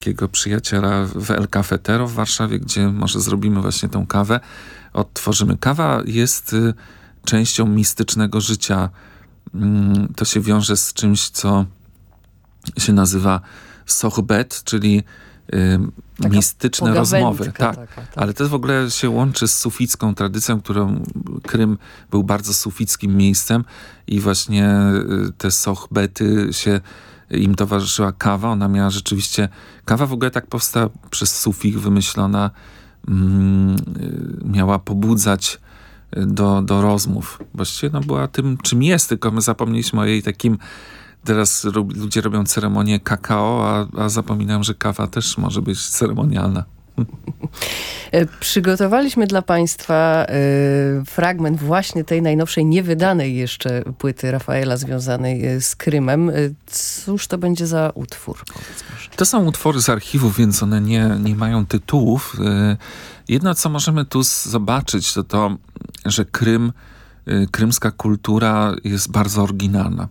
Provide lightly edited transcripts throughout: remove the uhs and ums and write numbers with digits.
takiego przyjaciela w El Cafetero w Warszawie, gdzie może zrobimy właśnie tą kawę, odtworzymy. Kawa jest częścią mistycznego życia. To się wiąże z czymś, co się nazywa sohbet, czyli mistyczne rozmowy. Tak. Ale to w ogóle się łączy z suficką tradycją, którą Krym był bardzo sufickim miejscem i właśnie te sohbety im towarzyszyła kawa. Ona miała rzeczywiście... Kawa w ogóle tak powstała przez sufich, wymyślona. Miała pobudzać do rozmów. Właściwie była tym, czym jest, tylko my zapomnieliśmy o jej takim... Teraz ludzie robią ceremonię kakao, a zapominam, że kawa też może być ceremonialna. Przygotowaliśmy dla Państwa fragment właśnie tej najnowszej, niewydanej jeszcze płyty Rafaela związanej z Krymem. Cóż to będzie za utwór? To są utwory z archiwów, więc one nie mają tytułów. Jedno, co możemy tu zobaczyć, to że krymska kultura jest bardzo oryginalna.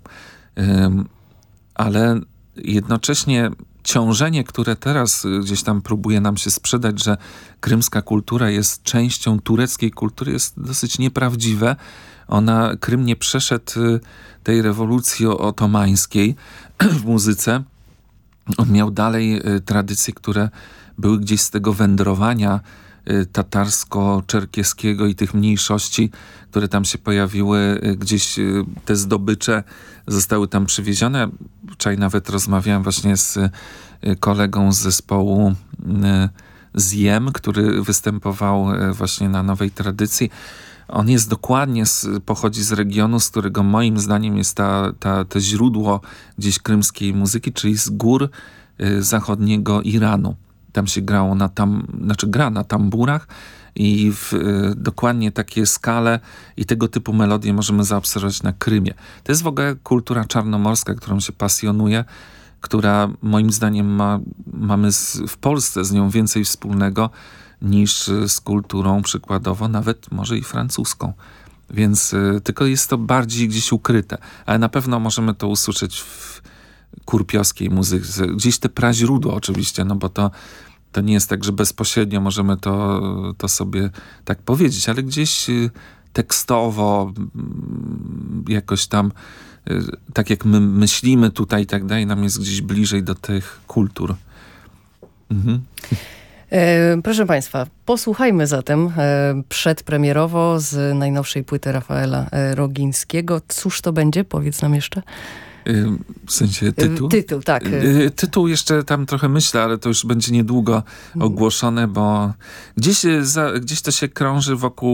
Ale jednocześnie ciążenie, które teraz gdzieś tam próbuje nam się sprzedać, że krymska kultura jest częścią tureckiej kultury, jest dosyć nieprawdziwe. Krym nie przeszedł tej rewolucji otomańskiej w muzyce. On miał dalej tradycje, które były gdzieś z tego wędrowania tatarsko-czerkieskiego i tych mniejszości, które tam się pojawiły, gdzieś te zdobycze zostały tam przywiezione. Wczoraj nawet rozmawiałem właśnie z kolegą z zespołu Ziem, który występował właśnie na Nowej Tradycji. On jest pochodzi z regionu, z którego moim zdaniem jest to źródło gdzieś krymskiej muzyki, czyli z gór zachodniego Iranu. Tam się grało gra na tamburach i dokładnie takie skale i tego typu melodie możemy zaobserwować na Krymie. To jest w ogóle kultura czarnomorska, którą się pasjonuje, która moim zdaniem mamy w Polsce z nią więcej wspólnego niż z kulturą przykładowo, nawet może i francuską. Więc tylko jest to bardziej gdzieś ukryte. Ale na pewno możemy to usłyszeć w kurpiowskiej muzyce. Gdzieś te praźródła oczywiście, bo to nie jest tak, że bezpośrednio możemy to sobie tak powiedzieć, ale gdzieś tekstowo jakoś tam tak jak my myślimy tutaj i tak dalej, nam jest gdzieś bliżej do tych kultur. Mhm. Proszę Państwa, posłuchajmy zatem przedpremierowo z najnowszej płyty Rafaela Rogińskiego. Cóż to będzie? Powiedz nam jeszcze. W sensie tytuł? Tytuł, tak. Tytuł jeszcze tam trochę myślę, ale to już będzie niedługo ogłoszone, bo gdzieś to się krąży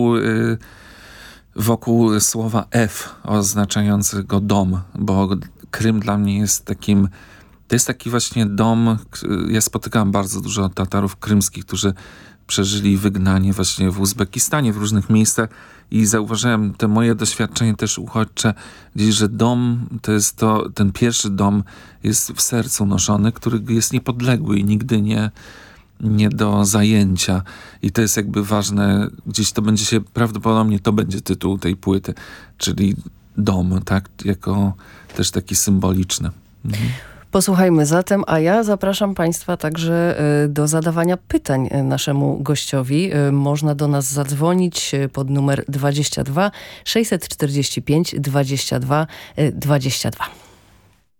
wokół słowa F oznaczającego dom, bo Krym dla mnie jest takim... To jest taki właśnie dom... Ja spotykałem bardzo dużo Tatarów krymskich, którzy przeżyli wygnanie właśnie w Uzbekistanie, w różnych miejscach i zauważyłem te moje doświadczenie też uchodźcze, gdzieś, że dom ten pierwszy dom jest w sercu noszony, który jest niepodległy i nigdy nie do zajęcia. I to jest jakby ważne, gdzieś to będzie się, prawdopodobnie to będzie tytuł tej płyty, czyli dom, tak, jako też taki symboliczny. Mhm. Posłuchajmy zatem, a ja zapraszam Państwa także do zadawania pytań naszemu gościowi. Można do nas zadzwonić pod numer 22 645 22 22.